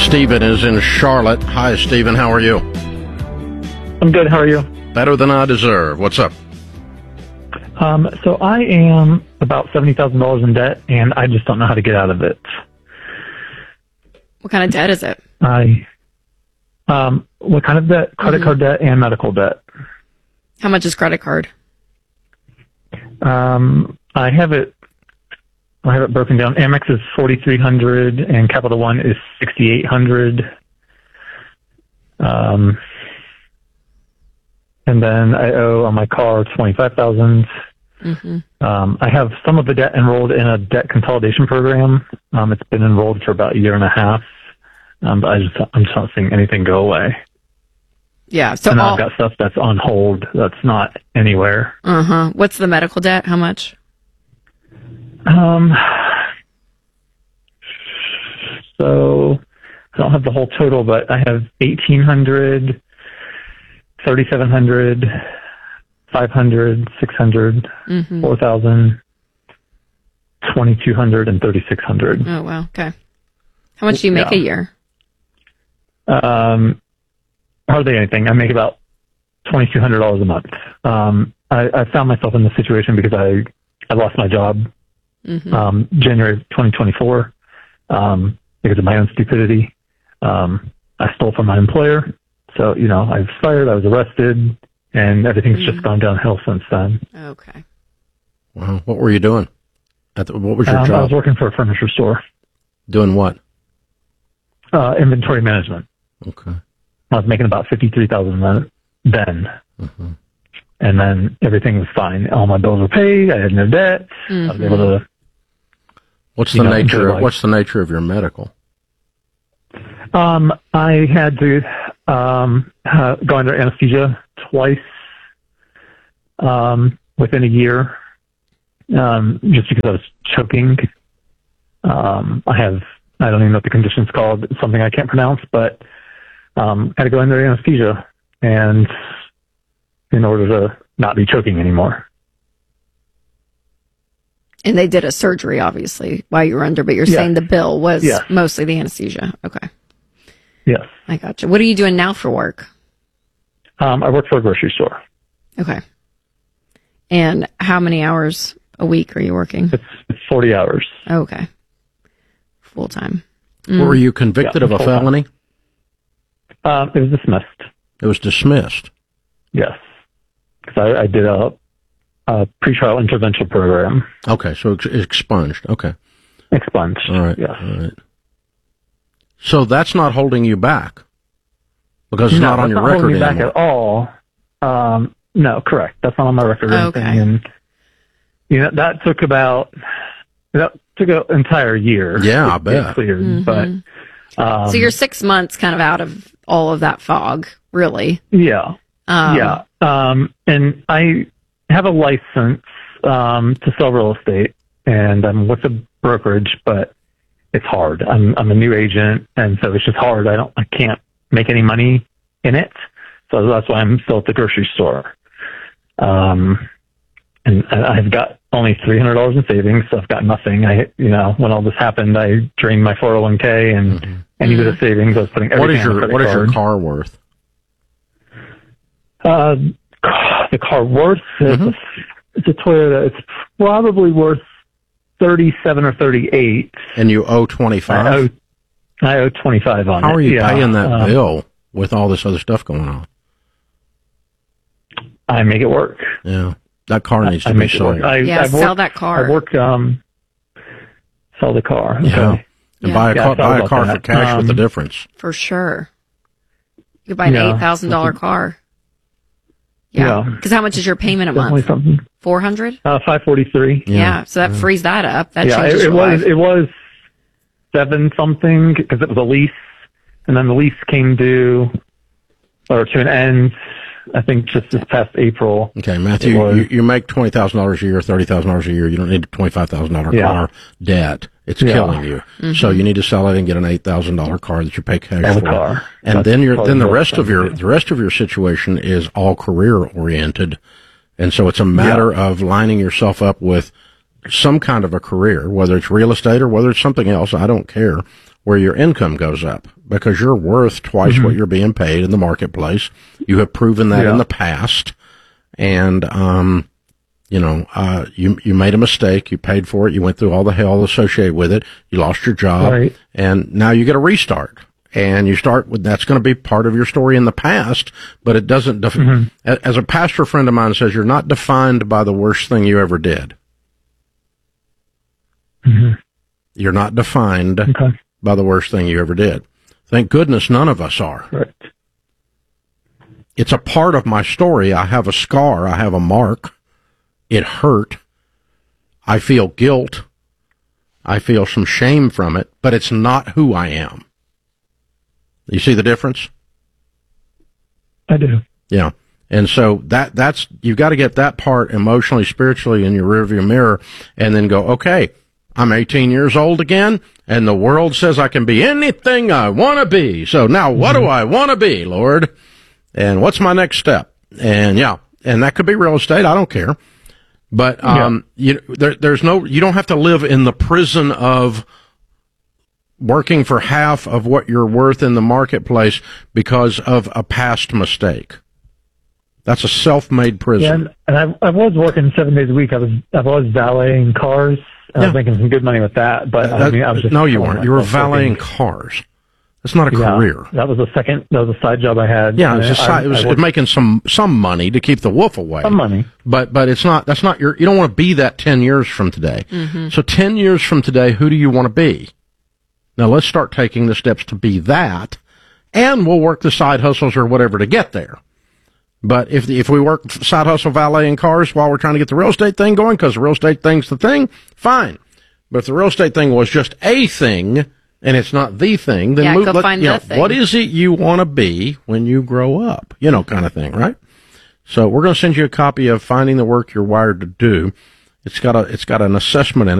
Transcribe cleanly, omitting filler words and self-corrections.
Stephen is in Charlotte. Hi, Stephen. How are you? I'm good. How are you? Better than I deserve. What's up? So I am about $70,000 in debt, and I just don't know how to get out of it. What kind of debt is it? What kind of debt? Credit card debt and medical debt. How much is credit card? I have it broken down. Amex is $4,300 and Capital One is $6,800. And then I owe on my car $25,000. I have some of the debt enrolled in a debt consolidation program. It's been enrolled for about a year and a half. But I'm just not seeing anything go away. Yeah. So and I've got stuff that's on hold that's not anywhere. What's the medical debt? How much? So I don't have the whole total, but I have $1,800, $3,700, $500, $600, $4,000, $2,200, and $3,600. Oh, wow. Okay. How much do you make a year? Hardly anything. I make about $2,200 a month. I found myself in this situation because I lost my job January of 2024 because of my own stupidity. I stole from my employer. So, I was fired, I was arrested, and everything's just gone downhill since then. Okay. Wow. What were you doing? What was your job? I was working for a furniture store. Doing what? Inventory management. Okay. I was making about $53,000 then. And then everything was fine. All my bills were paid. I had no debt. I was able to. What's the nature of your medical? I had to go under anesthesia twice within a year, just because I was choking. I don't even know what the condition's called. It's something I can't pronounce, but had to go under anesthesia, and in order to not be choking anymore. And they did a surgery, obviously, while you were under, but you're saying the bill was mostly the anesthesia. Okay. Yes. I gotcha. What are you doing now for work? I work for a grocery store. Okay. And how many hours a week are you working? It's 40 hours. Okay. Full time. Were you convicted of a felony? It was dismissed. It was dismissed? Yes. Because I did a pretrial intervention program. Okay, so expunged. Okay. Expunged. All right. Yes. All right. So that's not holding you back because it's not on your record anymore. Not holding me back at all. No, correct. That's not on my record or anything. And that took an entire year. Yeah, I bet. Cleared, but so you're 6 months kind of out of all of that fog, really. Yeah. And I have a license to sell real estate, and I'm with a brokerage, but it's hard. I'm a new agent, and so it's just hard. I can't make any money in it, so that's why I'm still at the grocery store. And I've got only $300 in savings, so I've got nothing. When all this happened, I drained my 401k and any bit of savings. I was putting everything on a credit card. What is your car worth? The car worth, it's a Toyota. It's probably worth 37 or 38. And you owe 25? I owe 25 on it. How are you paying that bill with all this other stuff going on? I make it work. Yeah. That car needs to be sold. Sell that car. I work, sell the car. Okay. Yeah. And buy a car for cash with the difference. For sure. You could buy an $8,000 car. Yeah. Because how much is your payment a month? Something. $400? $543. Yeah. So that frees that up. That changes your life. It was 7 something because it was a lease, and then the lease came due or to an end. I think just this past April. Okay, Matthew, you make $20,000 a year, $30,000 a year. You don't need a $25,000 car debt. It's killing you. So you need to sell it and get an $8,000 car that you pay cash for. Car. And then the rest of your situation is all career oriented, and so it's a matter of lining yourself up with some kind of a career, whether it's real estate or whether it's something else. I don't care. where your income goes up because you're worth twice what you're being paid in the marketplace. You have proven that in the past. And, you made a mistake. You paid for it. You went through all the hell associated with it. You lost your job. Right. And now you get a restart. And you start with, that's going to be part of your story in the past, but it doesn't, as a pastor friend of mine says, you're not defined by the worst thing you ever did. You're not defined by the worst thing you ever did. Thank goodness none of us are. Right. It's a part of my story. I have a scar. I have a mark. It hurt. I feel guilt. I feel some shame from it, but it's not who I am. You see the difference? I do. Yeah. And so that's, you've got to get that part emotionally, spiritually in your rearview mirror and then go, okay, I'm 18 years old again and the world says I can be anything I want to be. So now what do I want to be, Lord? And what's my next step? And and that could be real estate. I don't care. But, there's no, you don't have to live in the prison of working for half of what you're worth in the marketplace because of a past mistake. That's a self-made prison. Yeah, and I was working 7 days a week. I was valeting cars. And I was making some good money with that. But I was just no, you weren't. You were valeting cars. That's not a career. That was a side job I had. Yeah, it was making some money to keep the wolf away. Some money. But that's not you don't want to be that 10 years from today. So 10 years from today, who do you want to be? Now let's start taking the steps to be that, and we'll work the side hustles or whatever to get there. But if we work side hustle valeting cars while we're trying to get the real estate thing going, because the real estate thing's the thing, fine. But if the real estate thing was just a thing and it's not the thing, then find the thing. What is it you want to be when you grow up? Kind of thing, right? So we're going to send you a copy of Finding the Work You're Wired to Do. It's got an assessment in it.